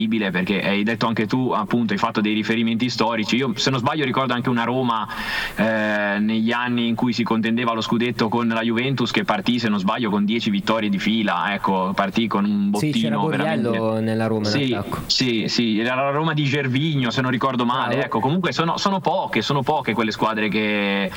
perché hai detto anche tu, appunto, hai fatto dei riferimenti storici. Io, se non sbaglio, ricordo anche una Roma negli anni in cui si contendeva lo scudetto con la Juventus, che partì, se non sbaglio, con 10 vittorie di fila. Ecco, partì con un bottino. Sì, c'era Borriello veramente nella Roma. Sì, era la Roma di Gervinho, se non ricordo male. Ecco, comunque sono poche quelle squadre che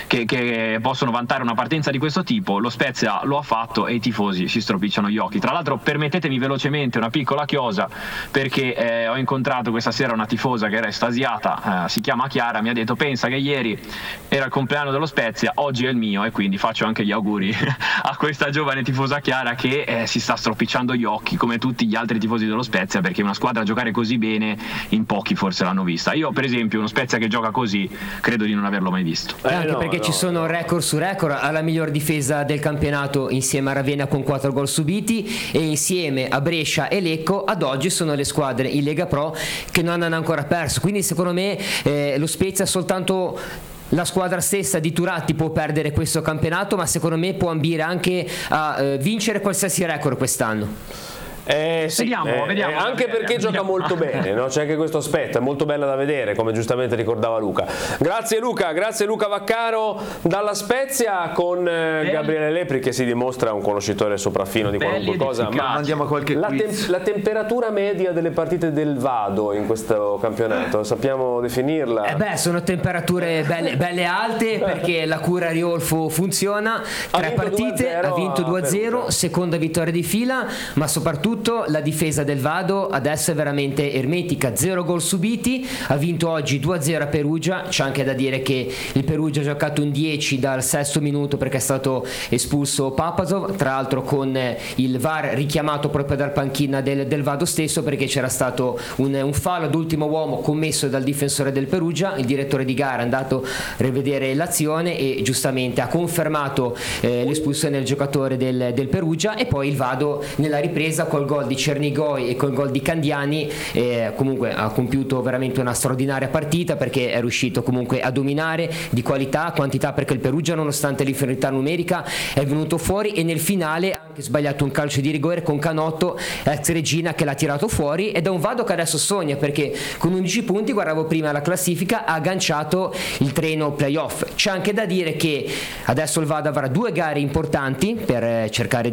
possono vantare una partenza di questo tipo. Lo Spezia lo ha fatto e i tifosi si stropicciano gli occhi. Tra l'altro, permettetemi velocemente una piccola chiosa, perché ho incontrato questa sera una tifosa che era estasiata, si chiama Chiara, mi ha detto: pensa che ieri era il compleanno dello Spezia, oggi è il mio, e quindi faccio anche gli auguri a questa giovane tifosa Chiara che si sta stropicciando gli occhi come tutti gli altri tifosi dello Spezia, perché una squadra giocare così bene in pochi forse l'hanno vista. Io, per esempio, uno Spezia che gioca così credo di non averlo mai visto. Anche perché ci sono record su record. Ha la miglior difesa del campionato insieme a Ravenna con 4 gol subiti, e insieme a Brescia e Lecco ad oggi sono le squadre in Lega Pro che non hanno ancora perso. Quindi secondo me lo Spezia, soltanto la squadra stessa di Turatti può perdere questo campionato, ma secondo me può ambire anche a vincere qualsiasi record quest'anno. Sì, vediamo, anche perché gioca molto bene, no? C'è anche questo aspetto, è molto bella da vedere, come giustamente ricordava Luca. Grazie Luca Vaccaro dalla Spezia, con Gabriele Lepri, che si dimostra un conoscitore sopraffino di qualunque cosa. Ma andiamo a qualche la temperatura media delle partite del Vado in questo campionato, sappiamo definirla? Sono temperature belle alte, perché la cura Riolfo funziona. 3 partite, ha vinto 2-0, seconda vittoria di fila, ma soprattutto la difesa del Vado adesso è veramente ermetica, 0 gol subiti, ha vinto oggi 2-0 a Perugia. C'è anche da dire che il Perugia ha giocato un 10 dal 6° minuto, perché è stato espulso Papazov, tra l'altro con il VAR richiamato proprio dal panchina del Vado stesso, perché c'era stato un fallo ad ultimo uomo commesso dal difensore del Perugia. Il direttore di gara è andato a rivedere l'azione e giustamente ha confermato l'espulsione del giocatore del Perugia, e poi il Vado nella ripresa col gol di Cernigoi e col gol di Candiani comunque ha compiuto veramente una straordinaria partita, perché è riuscito comunque a dominare di qualità, quantità, perché il Perugia, nonostante l'inferiorità numerica, è venuto fuori, e nel finale ha anche sbagliato un calcio di rigore con Canotto, ex Regina, che l'ha tirato fuori. Ed è un Vado che adesso sogna, perché con 11 punti, guardavo prima la classifica, ha agganciato il treno playoff. C'è anche da dire che adesso il Vado avrà 2 gare importanti per cercare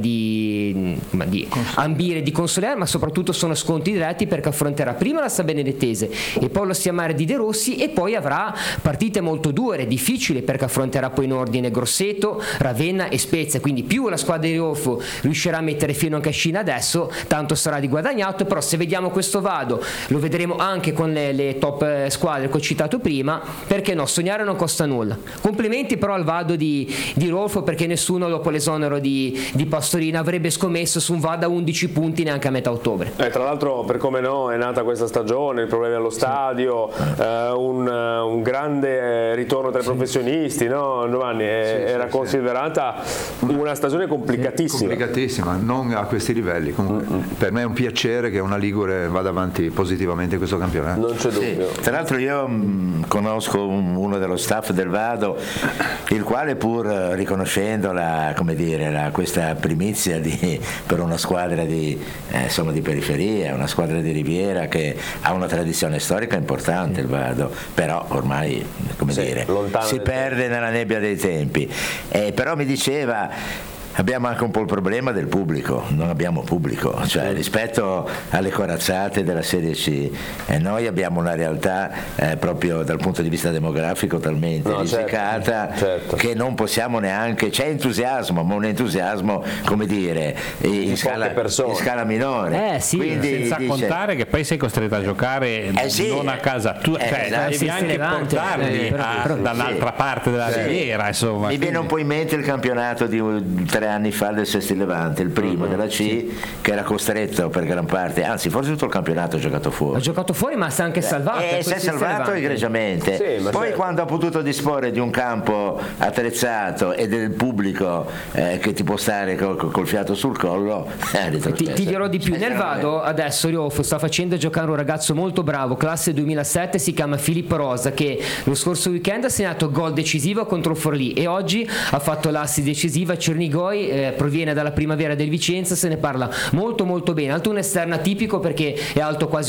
di ambire, di consolare, ma soprattutto sono sconti diretti, perché affronterà prima la San Benedettese e poi lo Stiamare di De Rossi, e poi avrà partite molto dure, difficili, perché affronterà poi in ordine Grosseto, Ravenna e Spezia. Quindi più la squadra di Riolfo riuscirà a mettere fino a cascina adesso, tanto sarà di guadagnato. Però se vediamo questo Vado, lo vedremo anche con le top squadre che ho citato prima, perché no, sognare non costa nulla. Complimenti però al Vado di Riolfo, perché nessuno dopo l'esonero di Pastorina avrebbe scommesso su un Vado a 11 punti neanche a metà ottobre. Tra l'altro, per come no, è nata questa stagione, i problemi allo stadio, un grande ritorno tra i professionisti, no Giovanni? Era considerata una stagione complicatissima. Non a questi livelli. Comunque, per me è un piacere che una ligure vada avanti positivamente in questo campionato. Non c'è dubbio. Tra l'altro io conosco uno dello staff del Vado, il quale, pur riconoscendo questa primizia per una squadra di periferia, una squadra di Riviera che ha una tradizione storica importante, il Vado, però ormai si perde nella nebbia dei tempi. Però mi diceva: abbiamo anche un po' il problema del pubblico, non abbiamo pubblico, cioè rispetto alle corazzate della Serie C, noi abbiamo una realtà proprio dal punto di vista demografico talmente risicata, che non possiamo neanche, c'è entusiasmo, ma un entusiasmo in scala minore. Quindi senza contare che poi sei costretto a giocare non a casa tua, devi anche portarli dall'altra parte della Riviera, insomma. Mi viene un po' in mente il campionato di 3 anni fa del Sesti Levante, il primo della C, che era costretto per gran parte, anzi forse tutto il campionato ha giocato fuori, ma si è anche salvato. Si è salvato egregiamente. Poi quando ha potuto disporre di un campo attrezzato e del pubblico che ti può stare col fiato sul collo, ti dirò di più. Nel Vado adesso Riolfo sta facendo giocare un ragazzo molto bravo, classe 2007, si chiama Filippo Rosa, che lo scorso weekend ha segnato gol decisivo contro il Forlì e oggi ha fatto l'assist decisiva a Cernigoi. Proviene dalla Primavera del Vicenza, se ne parla molto bene, alto un esterno atipico perché è alto quasi